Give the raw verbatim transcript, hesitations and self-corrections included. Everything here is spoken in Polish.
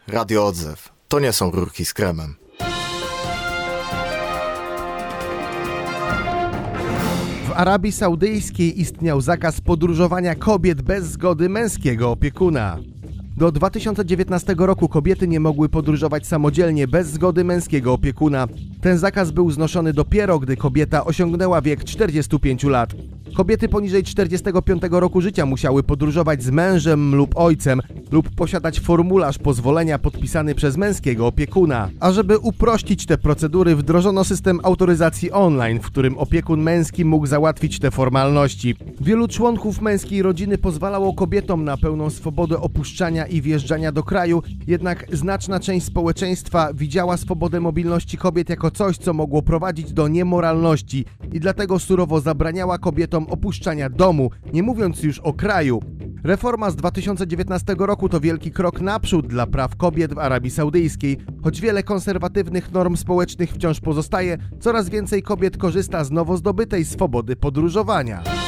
Radio Odzew. To nie są rurki z kremem. W Arabii Saudyjskiej istniał zakaz podróżowania kobiet bez zgody męskiego opiekuna. Do dwa tysiące dziewiętnastego roku kobiety nie mogły podróżować samodzielnie bez zgody męskiego opiekuna. Ten zakaz był znoszony dopiero, gdy kobieta osiągnęła wiek czterdziestu pięciu lat. Kobiety poniżej czterdziestego piątego roku życia musiały podróżować z mężem lub ojcem lub posiadać formularz pozwolenia podpisany przez męskiego opiekuna. A żeby uprościć te procedury, wdrożono system autoryzacji online, w którym opiekun męski mógł załatwić te formalności. Wielu członków męskiej rodziny pozwalało kobietom na pełną swobodę opuszczania i wjeżdżania do kraju, jednak znaczna część społeczeństwa widziała swobodę mobilności kobiet jako coś, co mogło prowadzić do niemoralności i dlatego surowo zabraniała kobietom opuszczania domu, nie mówiąc już o kraju. Reforma z dwa tysiące dziewiętnastego roku to wielki krok naprzód dla praw kobiet w Arabii Saudyjskiej. Choć wiele konserwatywnych norm społecznych wciąż pozostaje, coraz więcej kobiet korzysta z nowo zdobytej swobody podróżowania.